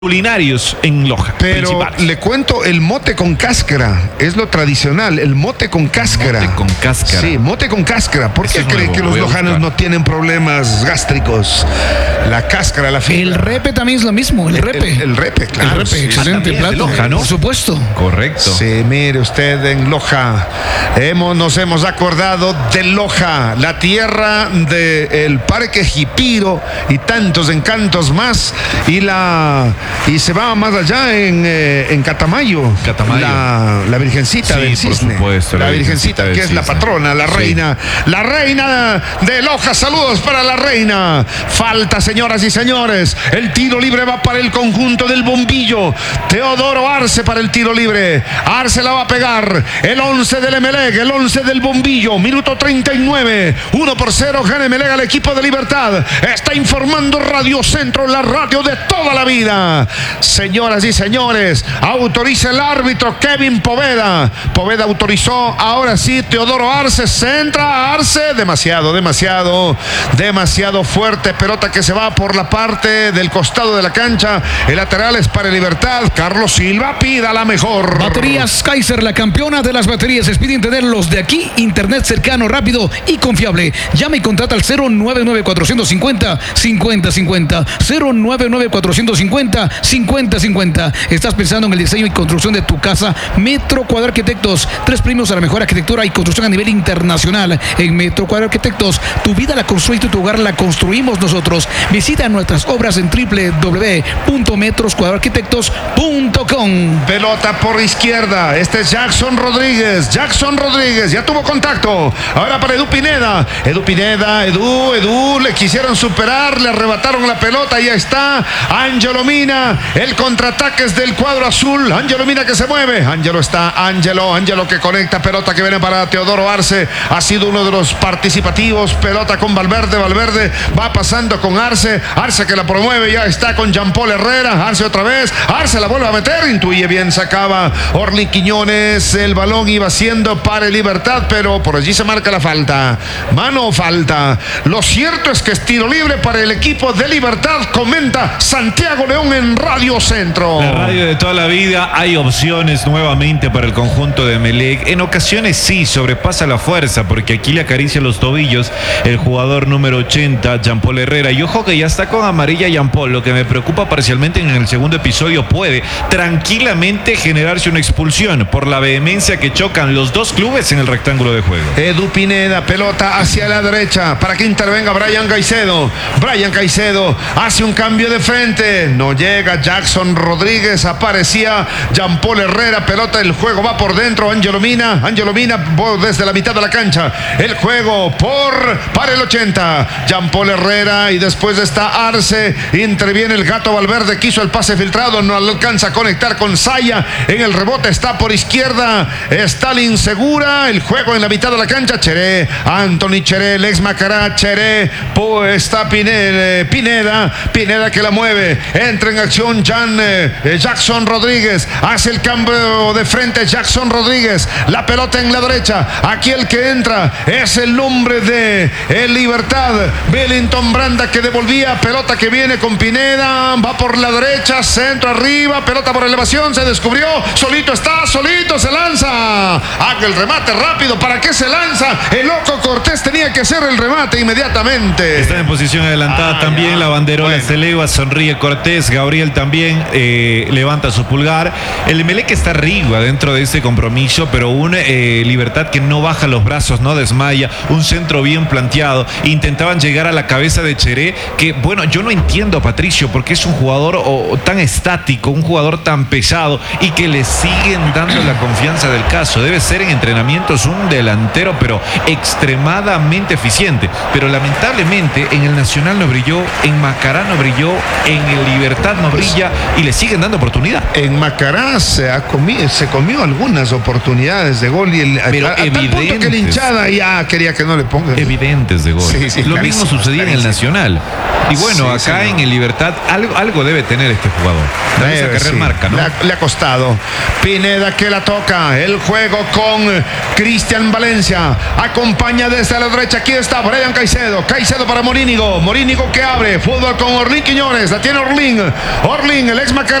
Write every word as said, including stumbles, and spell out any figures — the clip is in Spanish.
culinarios en Loja. Pero le cuento, el mote con cáscara es lo tradicional, el mote con cáscara. Mote con cáscara. Sí, mote con cáscara. ¿Por qué es cree nuevo, que los lojanos no tienen problemas gástricos? La cáscara, la fibra. El repe también es lo mismo, el repe. El, el repe, claro. El repe, sí, excelente sí, plato. de Loja, ¿no? Por supuesto. Correcto. Sí, mire usted, en Loja hemos, nos hemos acordado de Loja, la tierra del Parque Jipiro y tantos encantos más. Y la y se va más allá en, eh, en Catamayo. Catamayo. La, la Virgencita Sí, del por Cisne. supuesto, la la Virgencita, Virgencita del que es la Cisne. patrona, la Sí. reina. La reina de Loja. Saludos para la reina. Falta, señoras y señores. El tiro libre va para el conjunto del Bombillo. Teodoro Arce para el tiro libre. Arce la va a pegar. El once del Emelec, el once del Bombillo. Minuto treinta y nueve. uno por cero gana Emelec al equipo de Libertad. Está informando Radio Centro, la radio de toda la vida. Señoras y señores, autoriza el árbitro Kevin Poveda. Poveda autorizó. Ahora sí, Teodoro Arce centra. Arce, demasiado, demasiado, demasiado fuerte. Pelota que se va por la parte del costado de la cancha. El lateral es para Libertad. Carlos Silva pida la mejor. Baterías Kaiser, la campeona de las baterías. Expiden tener los de aquí. Internet cercano, rápido y confiable. Llama y contrata al cero nueve nueve cuatro cinco cero cinco cero cinco cero. cero nueve nueve cuatro cinco cero cinco cero cinco cero. ¿Estás pensando en el diseño y construcción de tu casa? Metro Cuadro Arquitectos. Tres premios a la mejor arquitectura y construcción a nivel internacional. En Metro Cuadro Arquitectos, tu vida la construiste, tu hogar la construimos nosotros. Visita nuestras obras en doble u doble u doble u punto metros cuadro arquitectos punto com. Pelota por izquierda. Este es Jackson Rodríguez. Jackson Rodríguez ya tuvo contacto. Ahora para Edu Pineda. Edu Pineda, Edu, Edu. Le quisieron superar, le arrebataron la pelota. Ya está Ángelo Mina. El contraataque es del cuadro azul. Ángelo Mina que se mueve. Ángelo está. Ángelo. Ángelo que conecta. Pelota que viene para Teodoro Arce. Ha sido uno de los participativos. Pelota con Valverde. Valverde va pasando con Arce. Arce que la promueve. Ya está con Jean Paul Herrera. Arce otra vez. Arce la vuelve a meter. Intuye bien. Sacaba Orly Quiñones. El balón iba siendo para el Libertad, pero por allí se marca la falta. Mano o falta. Lo cierto es que es tiro libre para el equipo de Libertad. Comenta Santiago León en Radio Centro. La radio de toda la vida. Hay opciones nuevamente para el conjunto de Emelec. En ocasiones sí, sobrepasa la fuerza, porque aquí le acaricia los tobillos el jugador número ochenta, Jean Paul Herrera. Y ojo que ya está con amarilla Jean Paul. Lo que me preocupa parcialmente en el segundo episodio, puede tranquilamente generarse una expulsión por la vehemencia que chocan los dos clubes en el rectángulo de juego. Edu Pineda, pelota hacia la derecha para que intervenga Brian Caicedo. Brian Caicedo hace un cambio de frente. No llega Jackson Rodríguez. Aparecía Jean Paul Herrera. Pelota, el juego va por dentro. Ángelo Mina. Ángelo Mina desde la mitad de la cancha. El juego por para el ochenta. Jean Paul Herrera y después está Arce. Interviene el Gato Valverde. Quiso el pase filtrado. No alcanza a conectar con Saya. En el rebote está por izquierda. Stalin Segura. El juego en la mitad de la cancha. Cheré. Anthony Cheré. El ex Macará. Cheré. Pues está Pineda. Pineda. Pineda que la mueve. Entra en acción Jan, eh, Jackson Rodríguez. Hace el cambio de frente Jackson Rodríguez. La pelota en la derecha. Aquí el que entra es el hombre de el Libertad. Bellington Branda que devolvía. Pelota que viene con Pineda. Va por la derecha. Centro arriba. Pelota por elevación. Se descubrió. Solito está. Solito se lanza. Haga el remate rápido. ¿Para qué se lanza? El loco Cortés tenía que hacer el remate inmediatamente. Está en posición adelantada Ah, también. ya. La banderola Bueno. se eleva. Sonríe Cortés. Gabriel también eh, levanta su pulgar. El Emelec está arriba dentro de este compromiso, pero un eh, Libertad que no baja los brazos, no desmaya. Un centro bien planteado. Intentaban llegar a la cabeza de Cheré, que bueno, yo no entiendo a Patricio porque es un jugador o, o tan estático, un jugador tan pesado y que le siguen dando la confianza del caso. Debe ser en entrenamientos un delantero, pero extremadamente eficiente. Pero lamentablemente en el Nacional no brilló, en Macará no brilló, en el Libertad no brilla y le siguen dando oportunidad. En Macará se, ha comido, se comió algunas oportunidades de gol y el, Pero a, a tal punto que la evidentes. hinchada ya quería que no le ponga. Evidentes de gol. Sí, sí, Lo clarísimo, mismo sucedía en el clarísimo. Nacional. Y bueno, Sí, acá sí. en el Libertad algo, algo debe tener este jugador. Debe Debe, carrera sí. marca, ¿no? Le ha, le ha costado. Pineda que la toca. El juego con Cristian Valencia. Acompaña desde la derecha. Aquí está Brian Caicedo. Caicedo para Morínigo. Morínigo que abre. Fútbol con Orlín Quiñones. La tiene Orlín. Orlin, el ex